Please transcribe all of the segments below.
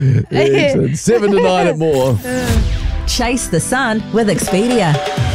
Excellent. 7 to 9 at More. Chase the sun with Expedia.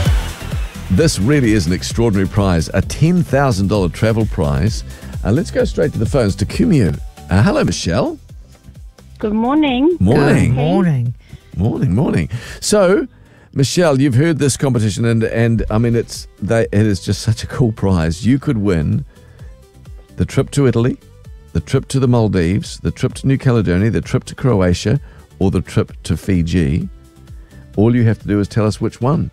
This really is an extraordinary prize, a $10,000 travel prize. Let's go straight to the phones to Kumeu. Hello, Michelle. Good morning. Morning. Morning. Morning. So, Michelle, you've heard this competition, and I mean, it is just such a cool prize. You could win the trip to Italy, the trip to the Maldives, the trip to New Caledonia, the trip to Croatia, or the trip to Fiji. All you have to do is tell us which one.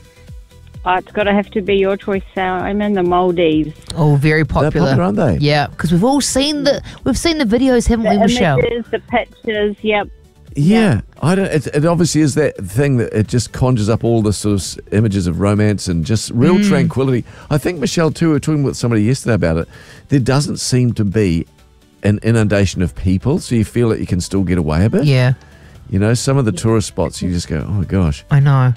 It's got to have to be your choice, Sarah. I'm in the Maldives. Oh, very popular. They're popular, aren't they? Yeah, because we've all seen the videos, haven't we, Michelle? Images, the pictures, yep. Yeah, I don't. It obviously is that thing that it just conjures up all the sort of images of romance and just real tranquility. I think, Michelle, too, we were talking with somebody yesterday about it. There doesn't seem to be an inundation of people, so you feel that you can still get away a bit. Yeah. You know, some of the tourist spots, you just go, oh my gosh. I know.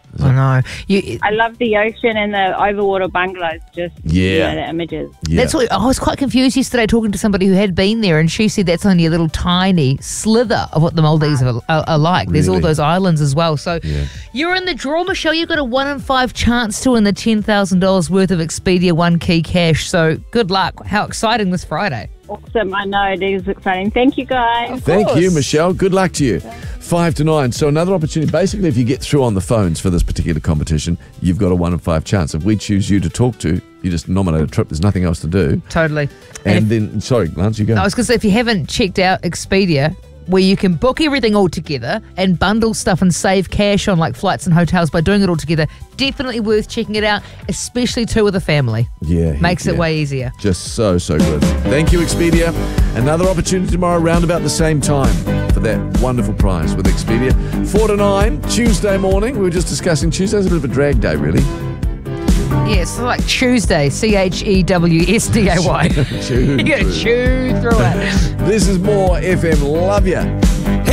I love the ocean and the overwater bungalows, just the images. Yeah. That's what I was quite confused yesterday talking to somebody who had been there, and she said that's only a little tiny slither of what the Maldives are like. There's all Really? those islands as well. So you're in the draw, Michelle. You've got a 1 in 5 chance to win the $10,000 worth of Expedia One Key cash. So good luck. How exciting this Friday. Awesome. I know, it is exciting. Thank you, guys. Thank you, Michelle. Good luck to you. 5 to 9. So another opportunity. Basically, if you get through on the phones for this particular competition, you've got a 1 in 5 chance. If we choose you to talk to, you just nominate a trip. There's nothing else to do. Totally. And then, sorry, Lance, you go. I was going to say, if you haven't checked out Expedia, where you can book everything all together and bundle stuff and save cash on like flights and hotels by doing it all together, definitely worth checking it out, especially too with a family. Yeah. Makes it way easier. Just so good. Thank you, Expedia. Another opportunity tomorrow around about the same time for that wonderful prize with Expedia. 4 to 9, Tuesday morning. We were just discussing Tuesday's a bit of a drag day, really. Yeah, it's like Tuesday, CHEWSDAY. You got to chew through it. This is More FM. Love ya.